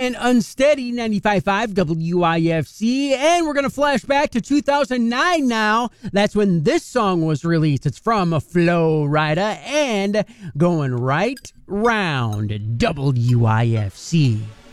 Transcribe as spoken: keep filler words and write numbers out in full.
and Unsteady, ninety-five point five W I F C. And we're going to flash back to two thousand nine now. That's when this song was released. It's from Flo Rida and Going Right Round, W I F C.